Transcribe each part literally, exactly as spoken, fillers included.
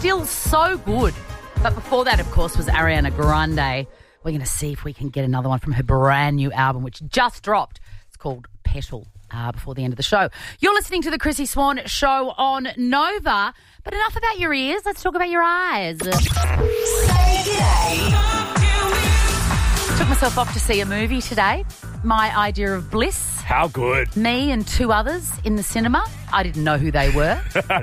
still so good. But before that, of course, was Ariana Grande. We're going to see if we can get another one from her brand new album, which just dropped. It's called Petal, uh, before the end of the show. You're listening to the Chrissy Swan Show on Nova. But enough about your ears. Let's talk about your eyes. Say g'day. Took myself off to see a movie today. My Idea of Bliss. How good. Me and two others in the cinema. I didn't know who they were.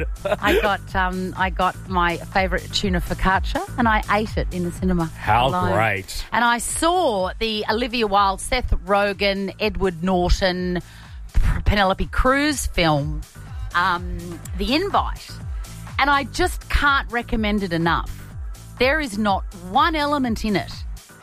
I got um, I got my favourite tuna focaccia and I ate it in the cinema. How alone. great. And I saw the Olivia Wilde, Seth Rogen, Edward Norton, Penelope Cruz film, um, The Invite. And I just can't recommend it enough. There is not one element in it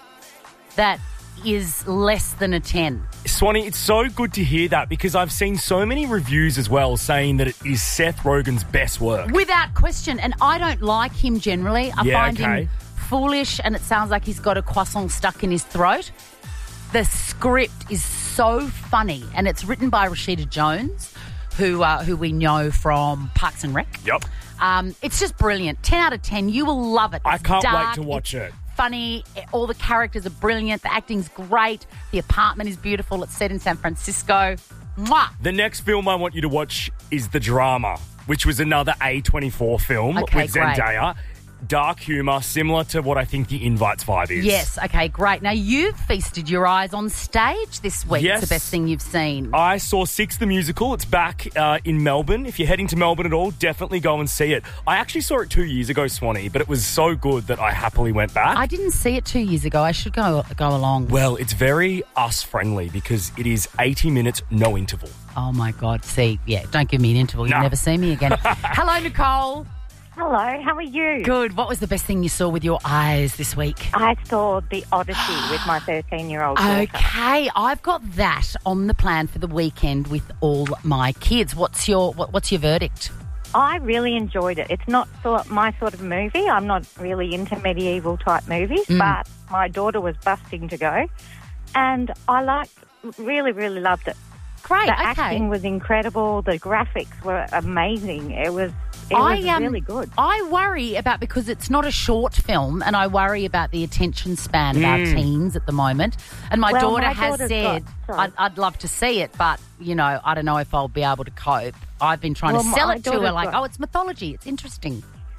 that is less than a ten. Swanee, it's so good to hear that because I've seen so many reviews as well saying that it is Seth Rogen's best work. Without question. And I don't like him generally. I yeah, find okay. him foolish and it sounds like he's got a croissant stuck in his throat. The script is so funny and it's written by Rashida Jones, who uh, who we know from Parks and Rec. Yep. Um, it's just brilliant. ten out of ten. You will love it. It's I can't dark, wait to watch it's it. Funny. All the characters are brilliant. The acting's great. The apartment is beautiful. It's set in San Francisco. Mwah! The next film I want you to watch is The Drama, which was another A twenty-four film Okay, with great. Zendaya. Dark humour, similar to what I think The Invite's vibe is. Yes, okay, great. Now, you've feasted your eyes on stage this week. Yes. It's the best thing you've seen. I saw Six the Musical. It's back uh, in Melbourne. If you're heading to Melbourne at all, definitely go and see it. I actually saw it two years ago, Swanee, but it was so good that I happily went back. I didn't see it two years ago. I should go go along. Well, it's very us-friendly because it is eighty minutes, no interval. Oh, my God. See, yeah, don't give me an interval. You'll Nah. never see me again. Hello, Nicole. Hello, how are you? Good. What was the best thing you saw with your eyes this week? I saw The Odyssey with my thirteen-year-old daughter. Okay, I've got that on the plan for the weekend with all my kids. What's your what, what's your verdict? I really enjoyed it. It's not sort my sort of movie. I'm not really into medieval type movies, Mm. but my daughter was busting to go, and I liked, really, really loved it. Great. The okay. acting was incredible. The graphics were amazing. It was. It I, was um, really good. I worry about, because it's not a short film, and I worry about the attention span of our teens at the moment. And my Well, daughter my has daughter's said, got- I'd, I'd love to see it, but, you know, I don't know if I'll be able to cope. I've been trying Well, to sell my it to her daughter's like, got- oh, it's mythology. It's interesting.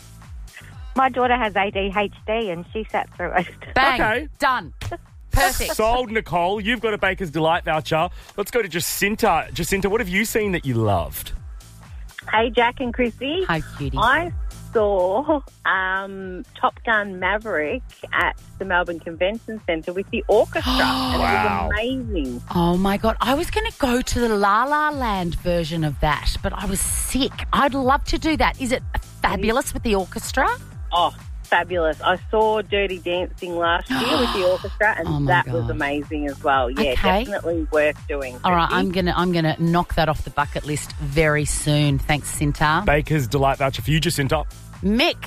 My daughter has A D H D, and she sat through it. Bang. Okay. Done. Perfect. Sold, Nicole. You've got a Baker's Delight voucher. Let's go to Jacinta. Jacinta, what have you seen that you loved? Hey, Jack and Chrissy. Hi, cutie. I saw um, Top Gun Maverick at the Melbourne Convention Centre with the orchestra, and Wow. it was amazing. Oh, my God. I was going to go to the La La Land version of that, but I was sick. I'd love to do that. Is it fabulous with the orchestra? Oh, fabulous. I saw Dirty Dancing last year with the orchestra, and Oh, my that was God. amazing as well. Yeah, Okay. definitely worth doing. All right, Chrissy. I'm gonna I'm gonna knock that off the bucket list very soon. Thanks, Cinta. Baker's Delight voucher for you, Jacinta. Mick,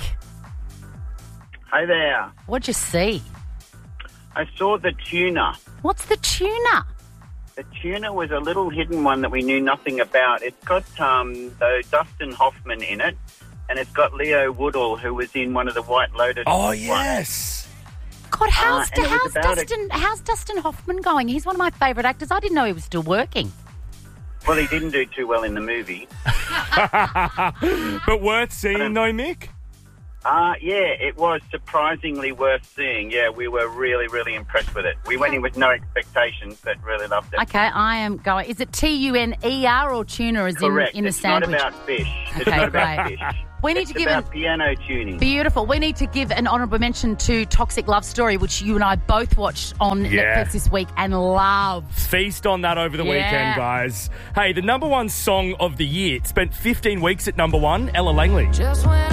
Hey there. what'd you see? I saw The Tuna. What's the tuna? The Tuna was a little hidden one that we knew nothing about. It's got um, though Dustin Hoffman in it, and it's got Leo Woodall, who was in one of the White Lotus Oh, ones. yes. God, how's and it was how's about a- Dustin how's Dustin Hoffman going? He's one of my favourite actors. I didn't know he was still working. Well, he didn't do too well in the movie. But worth seeing, though, Mick? Uh, yeah, it was surprisingly worth seeing. Yeah, we were really, really impressed with it. We went in with no expectations, but really loved it. Okay, I am going. Is it T U N E R or tuna as in, Correct. in a it's sandwich? not about fish. It's Okay, not about great. fish. We need it's to give about an- piano tuning. Beautiful. We need to give an honourable mention to Toxic Love Story, which you and I both watched on Yeah. Netflix this week and loved. Feast on that over the Yeah. weekend, guys. Hey, the number one song of the year. It spent fifteen weeks at number one, Ella Langley.